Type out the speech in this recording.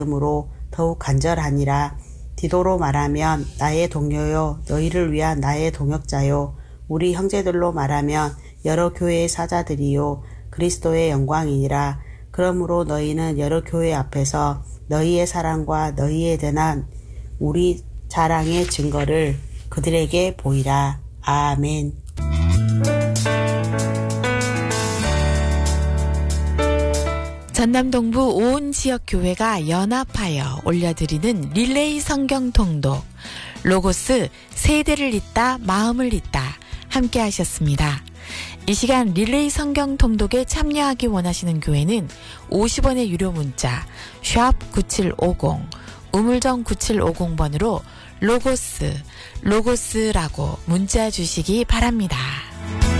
으로 더욱 간절하니라. 디도로 말하면 나의 동료요 너희를 위한 나의 동역자요 우리 형제들로 말하면 여러 교회의 사자들이요 그리스도의 영광이니라. 그러므로 너희는 여러 교회 앞에서 너희의 사랑과 너희에 대한 우리 자랑의 증거를 그들에게 보이라. 아멘. 전남 동부 온 지역 교회가 연합하여 올려드리는 릴레이 성경 통독 로고스 세대를 잇다 마음을 잇다 함께 하셨습니다. 이 시간 릴레이 성경 통독에 참여하기 원하시는 교회는 50원의 유료 문자 샵 9750 우물정 9750번으로 로고스라고 문자 주시기 바랍니다.